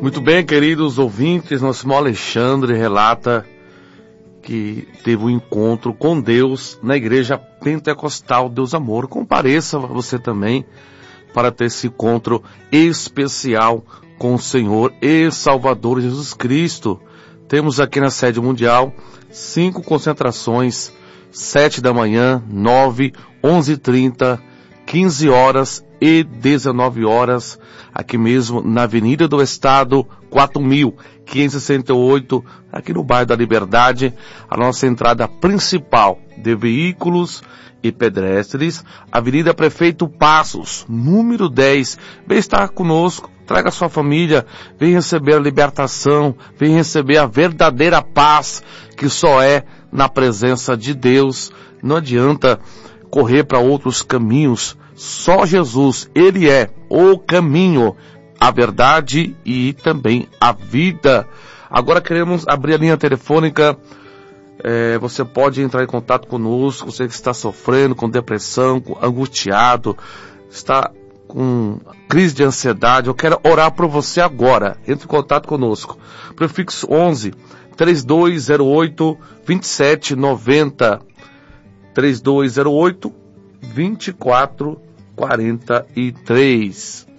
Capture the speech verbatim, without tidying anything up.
Muito bem, queridos ouvintes, nosso irmão Alexandre relata que teve um encontro com Deus na igreja pentecostal Deus Amor. Compareça você também para ter esse encontro especial com o Senhor e Salvador Jesus Cristo. Temos aqui na sede mundial cinco concentrações, sete da manhã, nove, onze e trinta, quinze horas e dezenove horas, aqui mesmo na Avenida do Estado, quatro mil quinhentos e sessenta e oito, aqui no bairro da Liberdade, a nossa entrada principal de veículos e pedestres, Avenida Prefeito Passos, número dez. Vem estar conosco, traga sua família, vem receber a libertação, vem receber a verdadeira paz que só é na presença de Deus. Não adianta correr para outros caminhos, só Jesus, Ele é o caminho, a verdade e também a vida. Agora queremos abrir a linha telefônica. É, você pode entrar em contato conosco, você que está sofrendo com depressão, com, angustiado, está com crise de ansiedade. Eu quero orar por você agora. Entre em contato conosco. Prefixo onze, três dois zero oito, vinte e sete noventa, três dois zero oito, vinte e quatro quarenta e três.